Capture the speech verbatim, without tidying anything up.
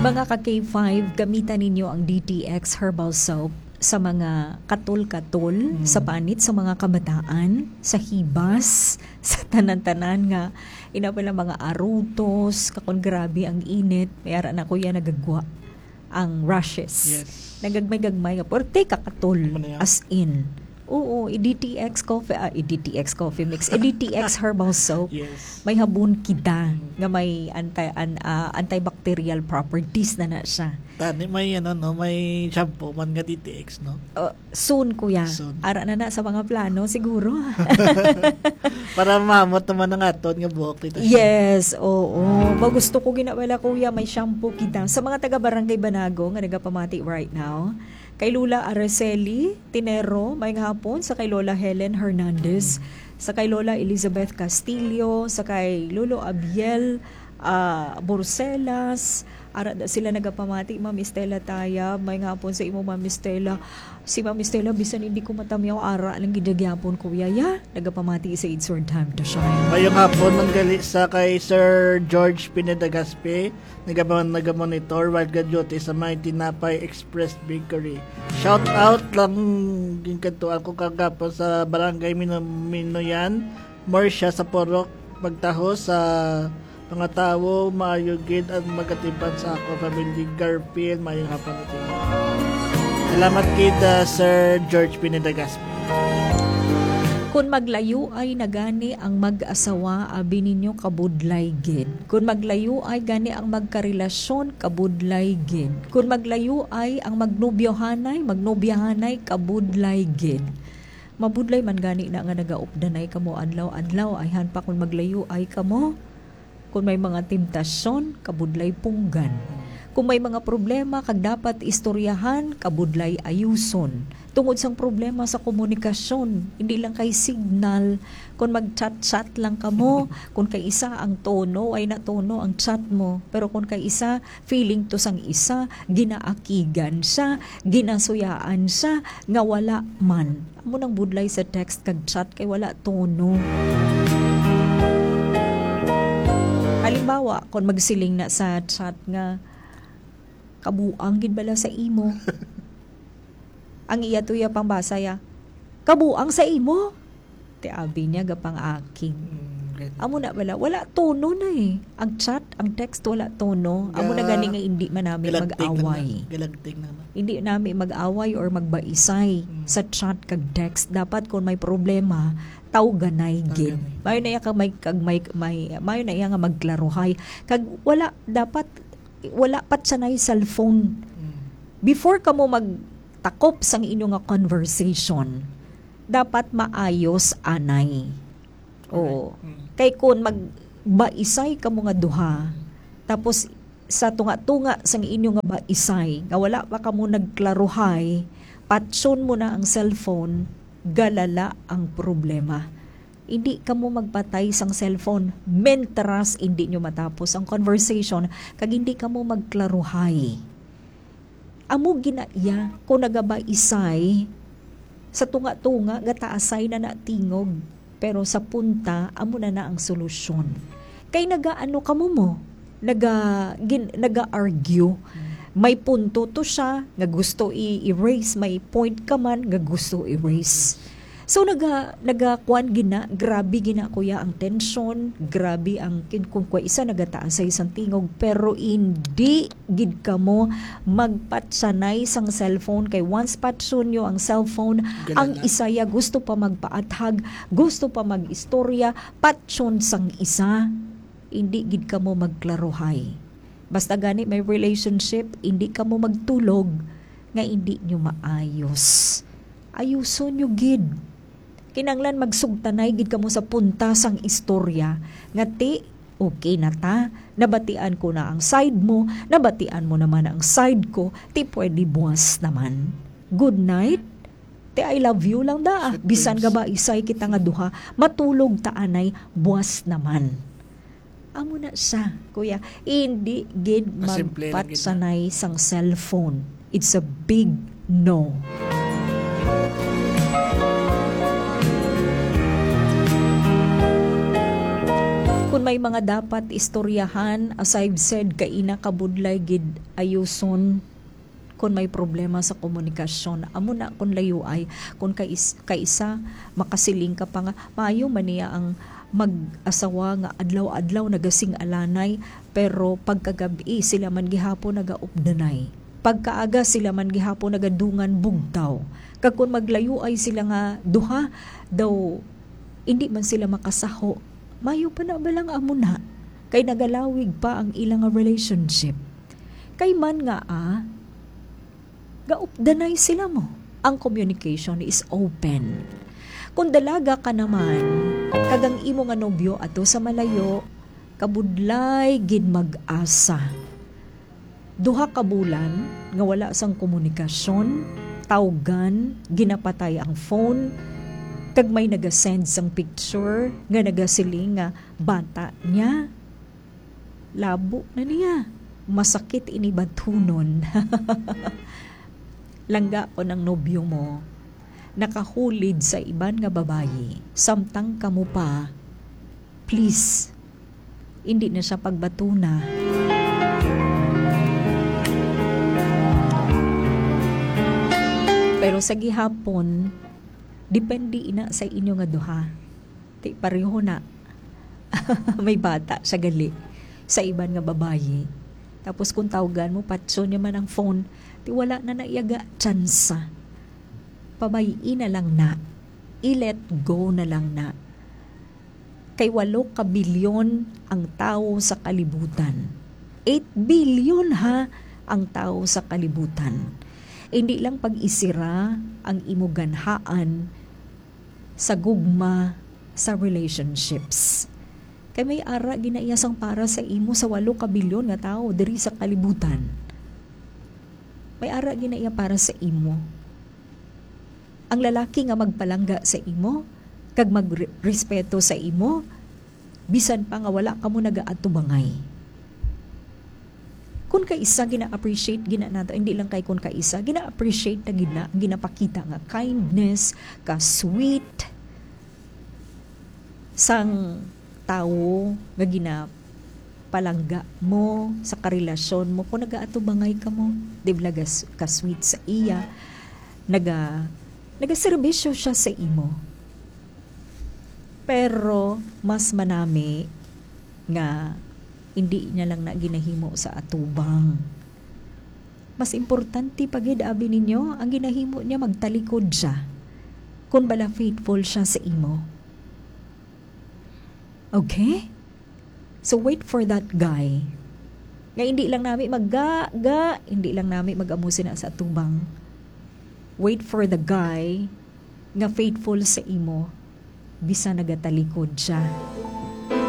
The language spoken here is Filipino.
Mga ka-K five, gamitan ninyo ang D T X Herbal Soap sa mga katol-katol, mm. sa panit, sa mga kabataan, sa hibas, sa tanan-tanan nga. Ina pala mga arutos, kakon grabe ang init, mayara na kuya nagagwa ang rashes. Yes. Nagagmay-gagmay nga, porte kakatol, as in. Oo, i-D T X coffee, ah, i-D T X coffee mix, i-D T X herbal soap. Yes. May habon kita nga may anti an, uh, antibacterial properties na na siya. Tani may ano no, may shampoo man nga D T X no. Uh, soon kuya. Soon. Ara na na sa mga plano siguro. Para mamot naman ang aton nga buhok dito. Yes, oo. Magusto ko ginawala kuya, may shampoo kita. Sa mga taga Barangay Banago nga nagapamati right now, kay Lola Araceli Tinero, may hapon, sa kay Lola Helen Hernandez, sa kay Lola Elizabeth Castillo, sa kay Lolo Abiel uh, Borselas, ara sila nagapamati, Ma'am Estela Taya, may hapon sa imo Ma'am Estela. Si Ma'am Estela, bisan hindi ko matamyaw ara lang gidagyapon kuya ya, nagapamati sa It's Your Time to Shine. Mayong hapon manggali sa kay Sir George Pineda Gaspe, nagaman nagamonitor while gaduty sa Mighty Napay Express Bakery. Shout out lang yung kantuan ko kagapon sa Barangay Mino, Minoyan, Marcia sa Porok, magtaho sa mga tao, maayogid at magatipan sa ako, family Garfield, mayong hapon ito. Salamat kita, Sir George Pineda Gaspe. Kung maglayo ay nagani ang mag-asawa, abi ninyo kabudlay gid. Kung maglayo ay gani ang magkarelasyon, kabudlay gid. Kung maglayo ay ang magnobyohanay, magnobyahanay, kabudlay gid. Mabudlay man gani na nga nagaupdanay kamo adlaw-adlaw, ay hanpa kung maglayo ay kamo. Kung may mga temptasyon, kabudlay punggan. Kung may mga problema kag dapat istoryahan, kabudlay ayuson. Tungod sang problema sa komunikasyon, hindi lang kay signal, kung mag-chat-chat lang kamo, kung kay isa ang tono, ay na tono ang chat mo. Pero kung kay isa, feeling to sang isa, ginaakigan siya, ginasuyaan siya, nga wala man. Amo nang budlay sa text kag chat kay wala tono. Halimbawa, kung magsiling na sa chat nga, kabuang gid bala sa imo. Ang iya tuya pang basaya, kabuang sa imo. Te abi niya gapang aking. Amo na bala, wala tono na eh. Ang chat, ang text wala tono. Amo na gani nga hindi man namin mag-away. Galagting na. Hindi namin mag-away or magbaisay hmm. sa chat kag text. Dapat kung may problema, taw ganay gid. Mayo na iya ka may kag may may mayo na iya nga magklaruhay. Kag wala dapat wala pat sanay cellphone. Before ka mo magtakop sang inyo nga conversation, dapat maayos anay. Oo. Kay kun magbaisay ka mo nga duha, tapos sa tunga-tunga sang inyo nga baisay, nga wala pa ka mo nagklaruhay, patson mo na ang cellphone, galala ang problema. Hindi ka mo magpatay sang cellphone mentras hindi nyo matapos ang conversation kag hindi ka mo magklaruhay. Amo ginaiya kung nagabaisay sa tunga-tunga gataasay na natingog pero sa punta amo na na ang solusyon. Kay nagaano ka mo mo naga gin, naga-argue. May punto to siya nga gusto i-erase, may point ka man nga gusto i-erase. So naga nagakuan gina, grabe gina kuya ang tension, grabe ang kin kung kwa isa nagataas sa isang tingog pero hindi gid kamo magpatsanay sang cellphone kay once patsun nyo ang cellphone, Galala. Ang isaya gusto pa magpaathag, gusto pa magistorya, patsun sang isa, hindi gid kamo magklaruhay. Basta gani may relationship, hindi kamo magtulog nga hindi nyo maayos. Ayuson nyo gid. Kinanglan magsugtanay gid kamo sa punta sang istorya nga ti okay na ta, nabatian ko na ang side mo, nabatian mo naman ang side ko, ti pwede buwas naman. Good night. Ti I love you lang da. Bisan ga ba isay kita nga duha, matulog ta anay buwas naman. Amo na siya, kuya. Hindi gid magpatsanay sang cellphone. It's a big no. Kung may mga dapat istoryahan, as I've said, kaina kabudlay gid ayuson kung may problema sa komunikasyon. Amo na kung layo ay, kung kais, kaisa, makasiling ka pa nga, maayo man niya ang mag-asawa nga adlaw-adlaw nagasing alanay, pero pagkagabi sila man gihapon nagaupdanay. Pagkaaga sila man gihapon nagadungan bugtaw. Kag kung maglayo ay sila nga duha, daw hindi man sila makasaho. Mayo pa na balang amo na. Kay nagalawig pa ang ilang relationship. Kay man nga ah, gaupdanay sila mo. Ang communication is open. Kung dalaga ka naman, kagang imo nga nobyo ato sa malayo, kabudlay gid mag-asa. Duha ka bulan nga wala sang komunikasyon, tawgan, ginapatay ang phone, kag may nagasend sang picture nga nagasiling nga bata niya. Labo na niya. Masakit ini batunon. Langga ko ng nobyo mo, nakahulid sa iban nga babayi, samtang kamo pa, please, hindi na siya pagbatuna. Pero sa gihapon, depende ina sa inyo nga duha. Ti pareho na. May bata sa gali sa iban nga babayi. Tapos kung tawagan mo, patso niya man ang phone, ti wala na naiyaga tsansa. Pamayin na lang na. I-let go na lang na. Kay walo ka bilyon ang tao sa kalibutan. eight billion ha ang tao sa kalibutan. Hindi lang pag-isira ang imuganhaan sa gugma sa relationships. Kay may ara ginaiyasang para sa imo sa walo ka bilyon nga tao diri sa kalibutan. May ara ginaiya para sa imo. Ang lalaki nga magpalangga sa imo, kag magrespeto sa imo, bisan pa nga wala ka mo nagaatubangay. Kung kaisa gina-appreciate gina nato, hindi lang kay kung kaisa, gina-appreciate na gina, ginapakita nga kindness, ka sweet sang tao nga ginapalangga mo sa karelasyon mo, kung nagaatubangay ka mo, di ba ka sweet sa iya, naga nagaserbisyo siya sa imo. Pero mas manami nga hindi niya lang na ginahimo sa atubang. Mas importante pagid abi ninyo ang ginahimo niya magtalikod siya. Kung bala faithful siya sa imo. Okay? So wait for that guy. Nga hindi lang nami magga-ga, hindi lang nami mag-amusin na sa atubang. Wait for the guy nga faithful sa imo bisa nagatalikod siya.